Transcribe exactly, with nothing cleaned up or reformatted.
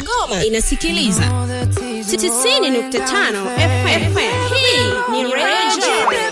Kigoma inasikiliza tisini nukta tano F M. Hii ni Radio